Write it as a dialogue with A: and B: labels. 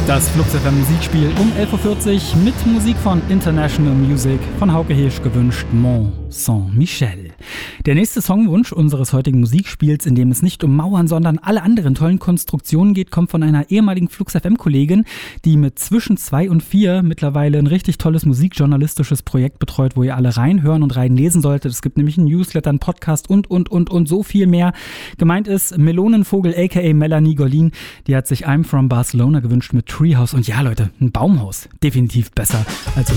A: Das Flux FM Musikspiel um 11.40 Uhr mit Musik von International Music von Hauke Hirsch gewünscht Mont Saint-Michel. Der nächste Songwunsch unseres heutigen Musikspiels, in dem es nicht um Mauern, sondern alle anderen tollen Konstruktionen geht, kommt von einer ehemaligen Flux FM-Kollegin, die mit zwischen 2 und 4 mittlerweile ein richtig tolles musikjournalistisches Projekt betreut, wo ihr alle reinhören und reinlesen solltet. Es gibt nämlich einen Newsletter, einen Podcast und so viel mehr. Gemeint ist Melonenvogel aka Melanie Golin, die hat sich I'm from Barcelona gewünscht mit Treehouse und ja Leute, ein Baumhaus, definitiv besser als